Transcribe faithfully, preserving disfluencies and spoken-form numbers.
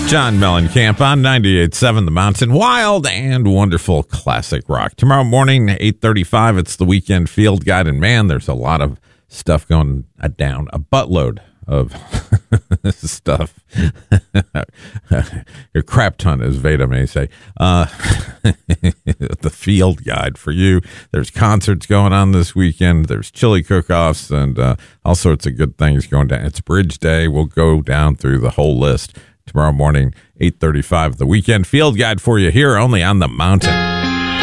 John Mellencamp on ninety-eight point seven The Mountain. Wild and wonderful classic rock. Tomorrow morning, eight thirty-five, it's the Weekend Field Guide. And man, there's a lot of stuff going down. A buttload of stuff. Your crap ton, as Veda may say. Uh, the field guide for you. There's concerts going on this weekend. There's chili cook-offs and uh, all sorts of good things going down. It's Bridge Day. We'll go down through the whole list tomorrow morning, eight thirty-five. The Weekend Field Guide for you here only on The Mountain.